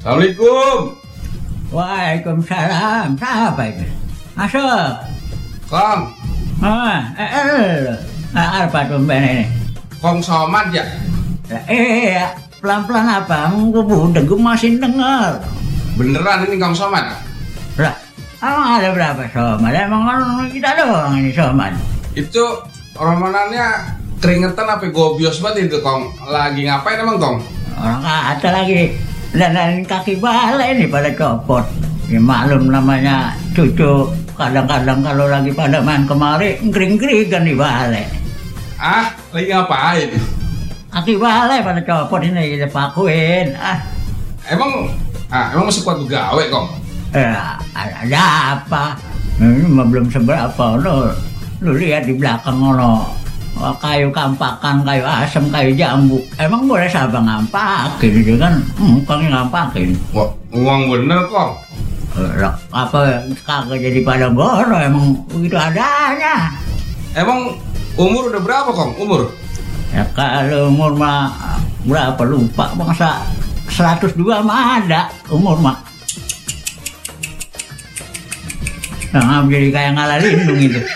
Assalamualaikum. Waalaikumsalam. Siapa itu? Masuk. Kong, Apa tumben ini? Kong Somad ya? Iya, pelan-pelan abang, gue masih dengar. Beneran ini Kong Somad? Lah, emang ada berapa somad? Emang orang kita doang ini somad. Itu romanannya keringetan apa gobios banget itu Kong. Lagi ngapain emang Kong? Orang kata lagi dandanin kaki balai nih pada copot. Ya maklum namanya cucu. Kadang-kadang kalau lagi pada main kemari, kering-keringan di balai. Ah, lagi ngapain? Kaki balai pada copot ini kita pakuin. Emang masih kuat begawe Kong? Ada apa? Ini mah belum seberapa. Lu lihat di belakang ono kayu kampakan, kayu asem, kayu jambu. Emang boleh sabang ngampakin itu kan? Kong ngampakin. Wah, uang bener Kong. Apa kagak jadi pada goro emang begitu adanya. Emang umur udah berapa Kong? Umur? Ya kalau umur mah berapa lupa, masa 102 mah ada umur mah. Nah, jadi kayak ngalah lindung itu.